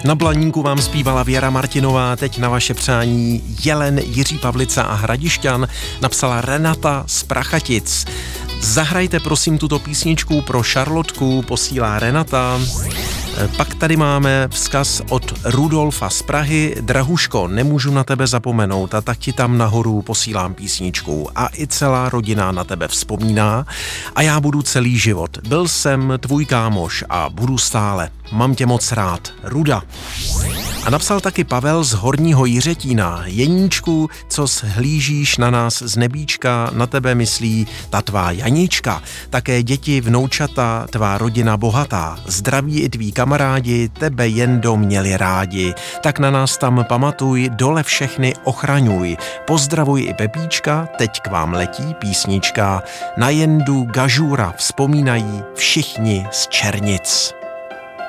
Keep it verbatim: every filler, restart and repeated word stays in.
Na Blaníku vám zpívala Věra Martinová, teď na vaše přání Jelen, Jiří Pavlica a Hradišťan napsala Renata z Prachatic. Zahrajte prosím tuto písničku pro Šarlotku, posílá Renata. Pak tady máme vzkaz od Rudolfa z Prahy. Drahuško, nemůžu na tebe zapomenout a tak ti tam nahoru posílám písničku. A i celá rodina na tebe vzpomíná a já budu celý život. Byl jsem tvůj kámoš a budu stále. Mám tě moc rád. Ruda. A napsal taky Pavel z Horního Jiřetína. Jeníčku, co shlížíš na nás z nebíčka, na tebe myslí ta tvá Janíčka. Také děti, vnoučata, tvá rodina bohatá. Zdraví i tví kamarádi, tebe jen do měli rádi. Tak na nás tam pamatuj, dole všechny ochraňuj. Pozdravuj i Pepíčka, teď k vám letí písnička. Na Jendu Gažura vzpomínají všichni z Černic.